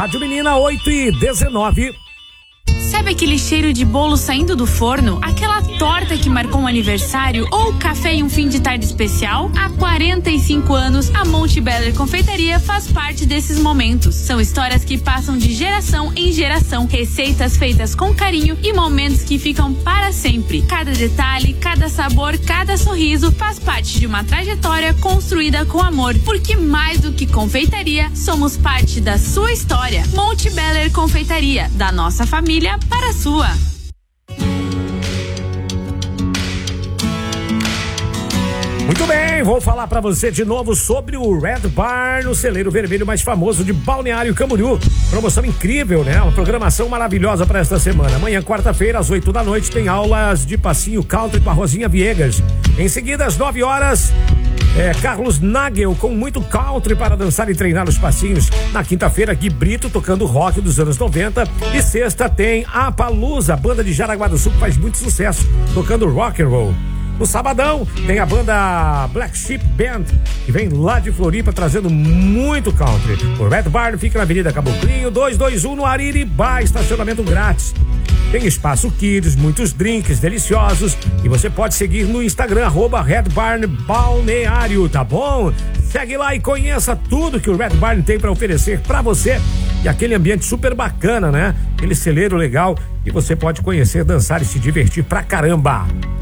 Rádio Menina 8h19. Sabe aquele cheiro de bolo saindo do forno? Aquela torta que marcou um aniversário? Ou café em um fim de tarde especial? Há 45 anos, a Monte Beller Confeitaria faz parte desses momentos. São histórias que passam de geração em geração, receitas feitas com carinho e momentos que ficam para sempre. Cada detalhe, cada sabor, cada sorriso faz parte de uma trajetória construída com amor, porque mais do que confeitaria, somos parte da sua história. Monte Beller Confeitaria, da nossa família para a sua. Muito bem, vou falar pra você de novo sobre o Red Barn, o celeiro vermelho mais famoso de Balneário Camboriú. Promoção incrível, né? Uma programação maravilhosa para esta semana. Amanhã, quarta-feira, às 8 da noite, tem aulas de passinho country com a Rosinha Viegas. Em seguida, às 9 horas, Carlos Nagel com muito country para dançar e treinar os passinhos. Na quinta-feira, Gui Brito tocando rock dos anos 90. E sexta tem a Palusa, banda de Jaraguá do Sul que faz muito sucesso, tocando rock and roll. No sabadão, tem a banda Black Sheep Band, que vem lá de Floripa trazendo muito country. O Red Barn fica na Avenida Caboclinho, 221 no Ariribá, estacionamento grátis. Tem espaço kids, muitos drinks deliciosos e você pode seguir no Instagram, @Red Barn Balneário, tá bom? Segue lá e conheça tudo que o Red Barn tem para oferecer para você e aquele ambiente super bacana, né? Aquele celeiro legal e você pode conhecer, dançar e se divertir pra caramba.